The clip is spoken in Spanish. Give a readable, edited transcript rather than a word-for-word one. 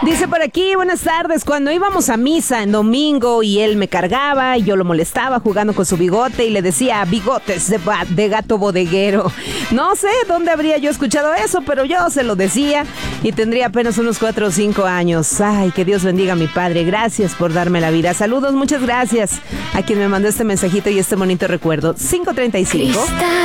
Dice por aquí, buenas tardes, cuando íbamos a misa en domingo y él me cargaba y yo lo molestaba jugando con su bigote y le decía bigotes de gato bodeguero. No sé dónde habría yo escuchado eso, pero yo se lo decía y tendría apenas unos 4 o 5 años. Ay, que Dios bendiga a mi padre, gracias por darme la vida. Saludos, muchas gracias a quien me mandó este mensajito y este bonito recuerdo. 5:35.